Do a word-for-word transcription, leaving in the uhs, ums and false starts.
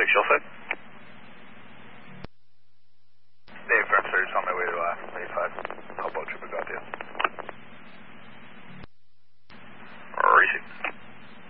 six, you'll fit. Dave, firm surge on my way to uh, eighty-five.